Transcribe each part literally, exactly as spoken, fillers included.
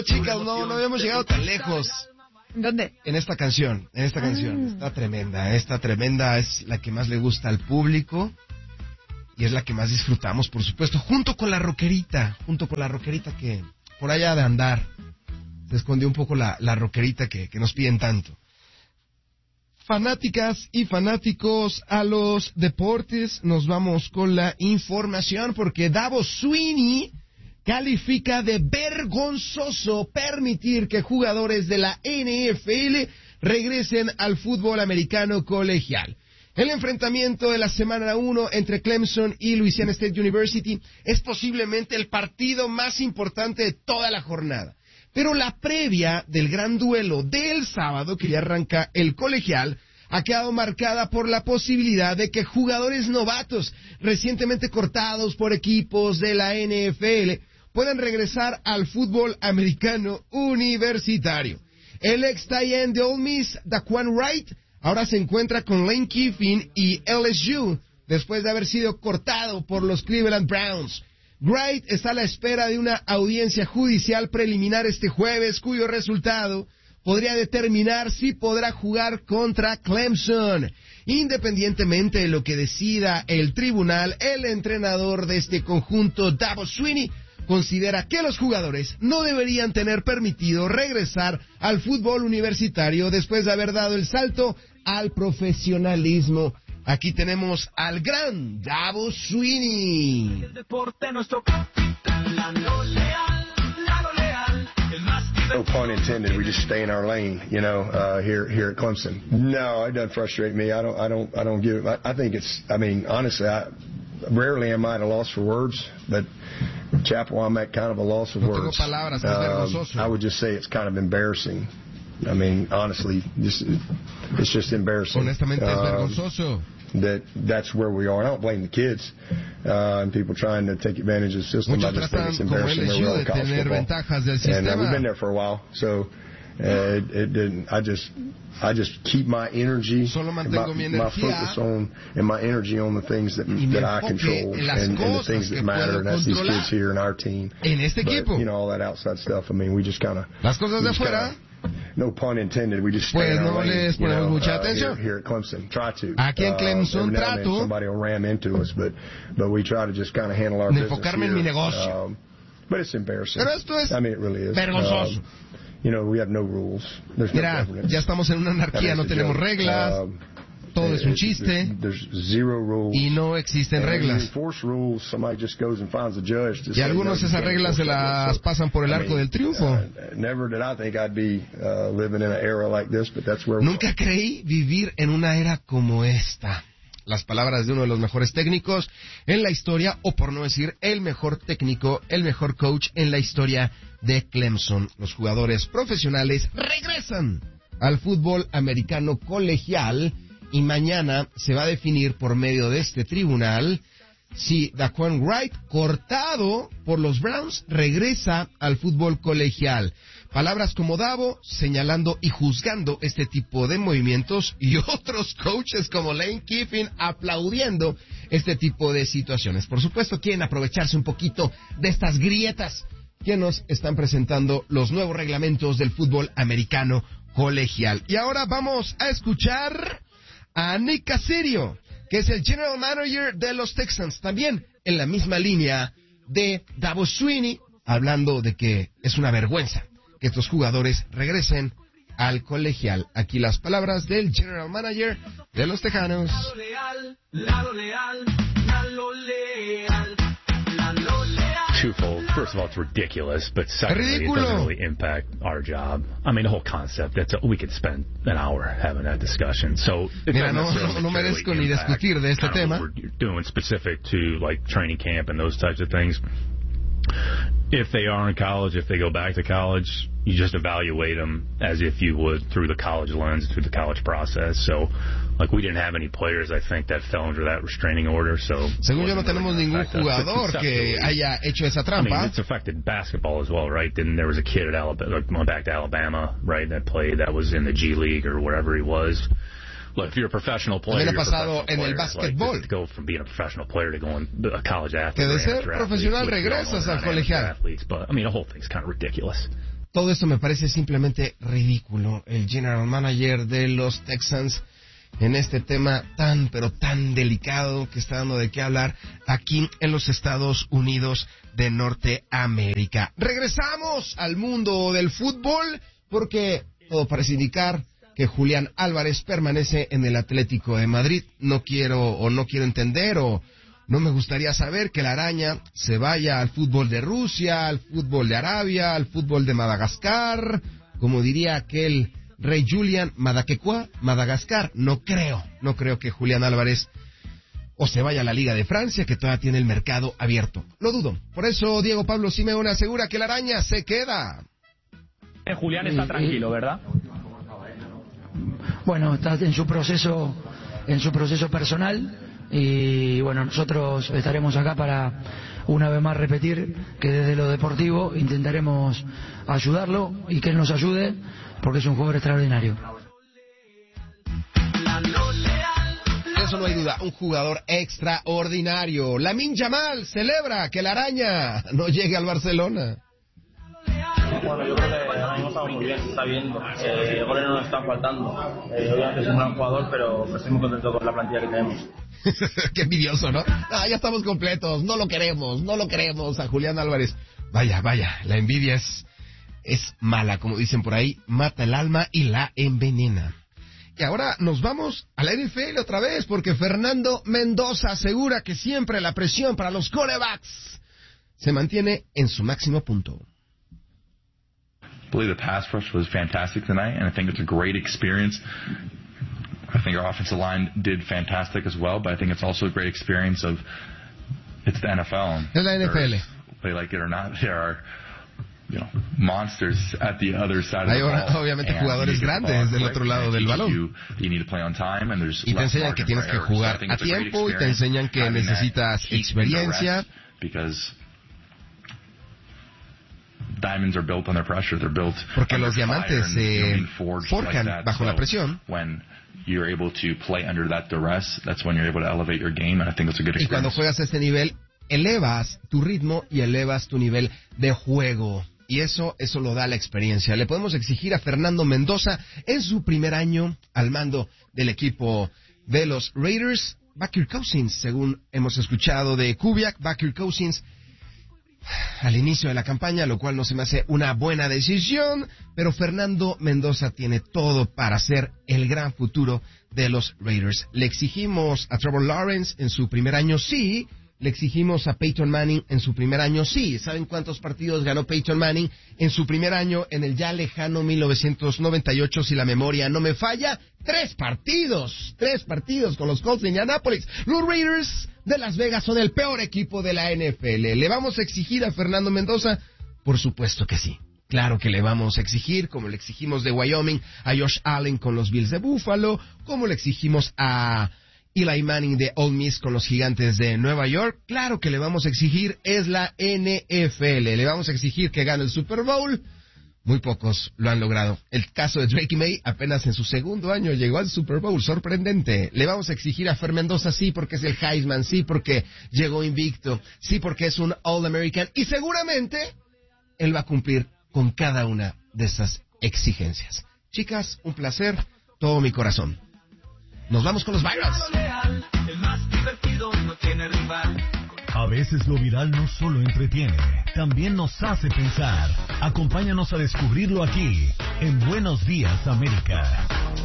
Chicas, no, no habíamos llegado tan lejos. ¿Dónde? En esta canción, en esta Ah. canción. Está tremenda, esta tremenda es la que más le gusta al público y es la que más disfrutamos, por supuesto, junto con la rockerita, junto con la rockerita que por allá de andar se escondió un poco la, la rockerita que, que nos piden tanto. Fanáticas y fanáticos a los deportes, nos vamos con la información porque Dabo Swinney califica de vergonzoso permitir que jugadores de la N F L regresen al fútbol americano colegial. El enfrentamiento de la semana uno entre Clemson y Louisiana State University es posiblemente el partido más importante de toda la jornada. Pero la previa del gran duelo del sábado, que ya arranca el colegial, ha quedado marcada por la posibilidad de que jugadores novatos recientemente cortados por equipos de la N F L puedan regresar al fútbol americano universitario. El ex tight end de Ole Miss, Daquan Wright, ahora se encuentra con Lane Kiffin y L S U después de haber sido cortado por los Cleveland Browns. Wright está a la espera de una audiencia judicial preliminar este jueves, cuyo resultado podría determinar si podrá jugar contra Clemson. Independientemente de lo que decida el tribunal, el entrenador de este conjunto, Dabo Swinney, considera que los jugadores no deberían tener permitido regresar al fútbol universitario después de haber dado el salto al profesionalismo. Aquí tenemos al gran Dabo Swinney. El deporte nuestro capitán, Lalo Leal, Lalo Leal, el más No pun intended. We just stay in our lane, you know, uh, here here at Clemson. No, it doesn't frustrate me. I don't. I don't. I don't give. I, I think it's. I mean, honestly, I rarely am I at a loss for words, but Chapel, I'm at kind of a loss of No tengo words. palabras, es Um, vergonzoso. I would just say it's kind of embarrassing. I mean, honestly, just, it's just embarrassing. Honestamente es Um, vergonzoso. that that's where we are. I don't blame the kids uh, and people trying to take advantage of the system. Muchos I just think tratan it's como embarrassing where L S U we're de at college tener football. ventajas del And uh, we've sistema. been there for a while, so uh, it, it didn't. I just I just keep my energy, Solo my, mantengo mi my energía focus on and my energy on the things that y mi that I enfoque control en las and, and the cosas things que that matter. puedo And that's these controlar. kids here in our team. En este But, equipo. you know, all that outside stuff. I mean, we just kind of Las cosas de afuera. No pun intended. We just stay Pues in our no lane, les you ponemos know, mucha uh, atención. here, here at Clemson. Try to. Aquí en Clemson uh, every now and then trato somebody will ram into us, but but we try to just kind of handle our de business enfocarme en here. mi negocio. Um, but it's embarrassing. Pero esto es I mean, it really is. vergonzoso. Um, you know, we have no rules. There's no Mira, governance. ya estamos en una I mean, anarquía, no it's a tenemos joke. reglas, Um, todo es un it- chiste There's, there's zero rules. y no existen And when you reglas. enforce rules, somebody just goes and finds a judge to Y say, algunos no, you esas can't reglas se enforce that. las So, pasan por el I arco mean, del triunfo. uh, never did I think I'd be uh, living in an era like this, but that's where we are. Nunca creí vivir en una era como esta. Las palabras de uno de los mejores técnicos en la historia, o por no decir el mejor técnico, el mejor coach en la historia de Clemson. Los jugadores profesionales regresan al fútbol americano colegial y mañana se va a definir por medio de este tribunal si Daquan Wright, cortado por los Browns, regresa al fútbol colegial. Palabras como Dabo señalando y juzgando este tipo de movimientos y otros coaches como Lane Kiffin aplaudiendo este tipo de situaciones. Por supuesto, quieren aprovecharse un poquito de estas grietas que nos están presentando los nuevos reglamentos del fútbol americano colegial. Y ahora vamos a escuchar a Nick Caserio, que es el General Manager de los Texans, también en la misma línea de Dabo Swinney, hablando de que es una vergüenza que estos jugadores regresen al colegial. Aquí las palabras del General Manager de los Tejanos. Lalo Leal, Lalo Leal, Lalo Leal, Lalo Leal. Twofold. First of all, it's ridiculous, but secondly, it Ridículo. doesn't really impact our job. I mean, the whole concept, that's a, we could spend an hour having that discussion. So it Mira, doesn't no, necessarily no materially merezco ni impact discutir de este kind of tema. what we're doing specific to like training camp and those types of things. If they are in college, if they go back to college, you just evaluate them as if you would through the college lens, through the college process. So, like, we didn't have any players, I think, that fell under that restraining order. So, Según yo no wasn't really tenemos gonna ningún affect us. But jugador que conceptually, haya hecho esa I mean, trampa. it's affected basketball as well, right? Then there was a kid at Alabama, like, went back to Alabama, right, that played, that was in the G League or wherever he was. Look, if you're a professional player, También ha you're a pasado professional en el player. Like, básquetbol. just to go from being a professional player to going a college athlete. Que de or ser amateur athlete, profesional which we all know regresas they're al not amateur colegial. athletes, but, I mean, the whole thing's kind of ridiculous. todo esto me parece simplemente ridículo. El general manager de los Texans en este tema tan, pero tan delicado que está dando de qué hablar aquí en los Estados Unidos de Norteamérica. Regresamos al mundo del fútbol porque todo parece indicar que Julián Álvarez permanece en el Atlético de Madrid. No quiero o no quiero entender o no me gustaría saber que la araña se vaya al fútbol de Rusia, al fútbol de Arabia, al fútbol de Madagascar, como diría aquel rey Julian, Madaquecua, Madagascar. No creo, no creo que Julián Álvarez o se vaya a la Liga de Francia, que todavía tiene el mercado abierto. Lo dudo. Por eso Diego Pablo Simeone asegura que la araña se queda. Eh, Julián está tranquilo, ¿verdad? Bueno, está en su proceso, en su proceso personal, y bueno, nosotros estaremos acá para una vez más repetir que desde lo deportivo intentaremos ayudarlo y que él nos ayude, porque es un jugador extraordinario. Eso no hay duda, un jugador extraordinario. Lamine Yamal celebra que la araña no llegue al Barcelona. Bueno, yo creo que ahora mismo estamos muy bien, se está viendo. Eh, goles no nos están faltando. Eh, obviamente es un gran jugador, pero estoy muy contento con la plantilla que tenemos. Qué envidioso, ¿no? Ah, ya estamos completos, no lo queremos, no lo queremos a Julián Álvarez. Vaya, vaya, la envidia es, es mala, como dicen por ahí, mata el alma y la envenena. Y ahora nos vamos a la N F L otra vez, porque Fernando Mendoza asegura que siempre la presión para los quarterbacks se mantiene en su máximo punto. I believe the pass rush was fantastic tonight, and I think it's a great experience. I think our offensive line did fantastic as well, but I think it's also a great experience of it's the N F L. Es la N F L. Play like it or not, there are, you know, monsters at the other side of Hay the ball. obviamente jugadores grandes del otro lado del balón. Y te enseñan que tienes que jugar a tiempo y te enseñan que necesitas experiencia. Diamonds are built under pressure. They're built porque los diamantes se forjan like bajo so la presión. When you're able to play under that duress, that's when you're able to elevate your game, and I think it's a good experience. Y cuando juegas a este nivel, elevas tu ritmo y elevas tu nivel de juego. Y eso, eso lo da la experiencia. Le podemos exigir a Fernando Mendoza en su primer año al mando del equipo de los Raiders. Bakir Cousins, según hemos escuchado de Kubiak, Bakir Cousins al inicio de la campaña, lo cual no se me hace una buena decisión, pero Fernando Mendoza tiene todo para ser el gran futuro de los Raiders. Le exigimos a Trevor Lawrence en su primer año, sí. Le exigimos a Peyton Manning en su primer año, sí. ¿Saben cuántos partidos ganó Peyton Manning en su primer año en el ya lejano mil novecientos noventa y ocho, si la memoria no me falla? Tres partidos, tres partidos con los Colts de Indianapolis. Los Raiders de Las Vegas son el peor equipo de la N F L. ¿Le vamos a exigir a Fernando Mendoza? Por supuesto que sí. Claro que le vamos a exigir, como le exigimos de Wyoming a Josh Allen con los Bills de Buffalo, como le exigimos a Eli Manning de Ole Miss con los Gigantes de Nueva York. Claro que le vamos a exigir, es la N F L. Le vamos a exigir que gane el Super Bowl. Muy pocos lo han logrado. El caso de Drake May, apenas en su segundo año llegó al Super Bowl, sorprendente. Le vamos a exigir a Fer Mendoza, sí, porque es el Heisman, sí, porque llegó invicto, sí, porque es un All-American, y seguramente él va a cumplir con cada una de esas exigencias. Chicas, un placer, todo mi corazón. Nos vamos con los virals. El más divertido no tiene rival. A veces lo viral no solo entretiene, también nos hace pensar. Acompáñanos a descubrirlo aquí, en Buenos Días, América.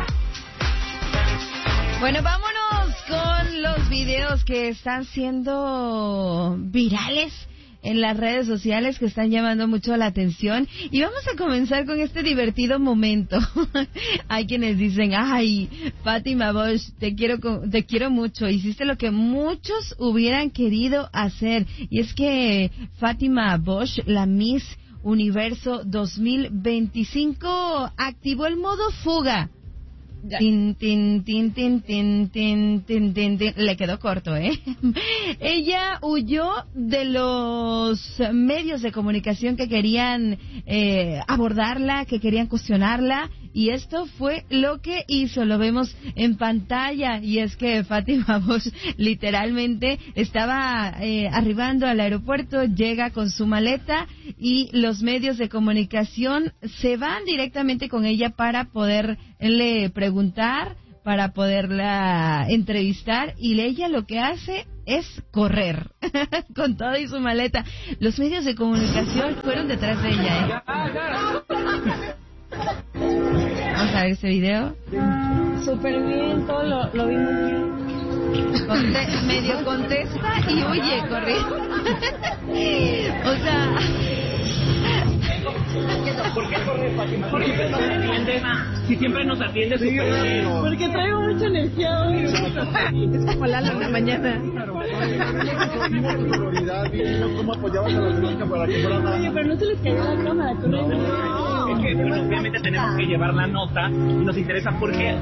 Bueno, vámonos con los videos que están siendo virales en las redes sociales, que están llamando mucho la atención, y vamos a comenzar con este divertido momento. Hay quienes dicen: ay, Fátima Bosch, te quiero te quiero mucho, hiciste lo que muchos hubieran querido hacer. Y es que Fátima Bosch, la Miss Universo dos mil veinticinco, activó el modo fuga. Tin, tin, tin, tin, tin, tin, tin, tin, tin. Le quedó corto, ¿eh? Ella huyó de los medios de comunicación que querían eh, abordarla, que querían cuestionarla, y esto fue lo que hizo. Lo vemos en pantalla, y es que Fátima Bosch literalmente estaba eh, arribando al aeropuerto, llega con su maleta y los medios de comunicación se van directamente con ella para poderle preguntar, para poderla entrevistar, y ella lo que hace es correr con todo y su maleta. Los medios de comunicación fueron detrás de ella, ¿eh? Vamos a ver ese video. Súper bien, todo lo, lo vi muy bien. Conte- medio contesta y huye corriendo. O sea... ¿Por qué corre, Fátima? ¿Por qué nos atiendes? Si siempre nos atiendes súper bien. Porque traigo mucha energía hoy. Es como Lalo en la mañana. Oye, pero no se les cayó la cámara, correcto. Es que, bueno, obviamente tenemos que llevar la nota y nos interesa porque...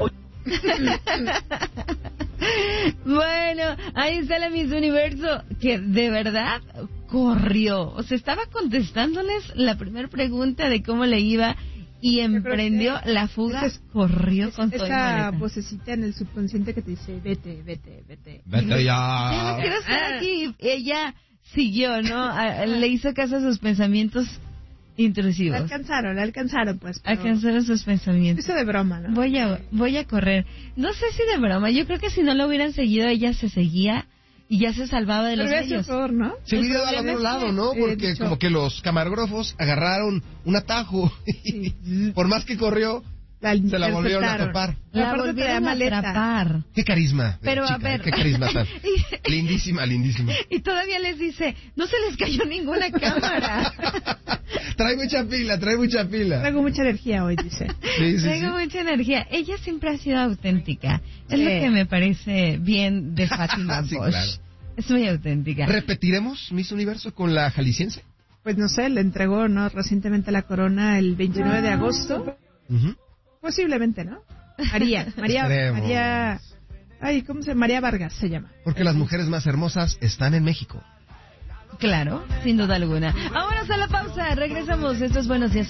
Bueno, ahí está la Miss Universo, que de verdad corrió. O sea, estaba contestándoles la primera pregunta de cómo le iba y emprendió la fuga, es, corrió es, con todo. Esa vocecita en el subconsciente que te dice, vete, vete, vete. Vete ya. Ya no quiero estar aquí. Ella siguió, ¿no? A, le hizo caso a sus pensamientos intrusivos. La alcanzaron, la alcanzaron, pues. Pero... Alcanzaron sus pensamientos. Eso de broma, ¿no? Voy a, voy a correr. No sé si de broma. Yo creo que si no lo hubieran seguido, ella se seguía y ya se salvaba de los Pero medios. Peor, ¿no? Se hubiera ido al otro lado, ¿no? Porque eh, como que los camarógrafos agarraron un atajo y sí. por más que corrió, la se la volvieron a topar. La volvieron a atrapar. Qué carisma. Pero chica, a ver. Qué carisma tan. Lindísima, lindísima. Y todavía les dice, no se les cayó ninguna cámara. Trae mucha pila, trae mucha pila. Traigo mucha energía hoy, dice. Sí, sí, Traigo sí. mucha energía. Ella siempre ha sido auténtica. Es sí. lo que me parece bien de Fátima Sí, Bosch. claro. Es muy auténtica. ¿Repetiremos Miss Universo con la jalisciense? Pues no sé, le entregó, ¿no? Recientemente la corona el veintinueve de agosto. Uh-huh. Posiblemente, ¿no? María, María, Esperemos. María, ay, ¿cómo se llama? María Vargas se llama. Porque las mujeres más hermosas están en México. Claro, sin duda alguna. Vámonos a la pausa. Regresamos. Estos Buenos Días.